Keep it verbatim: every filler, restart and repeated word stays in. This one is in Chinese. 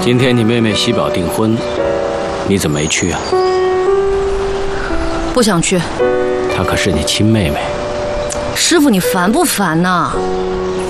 今天你妹妹喜宝订婚，你怎么没去啊？ 不想去。 她可是你亲妹妹。 师傅，你烦不烦呐？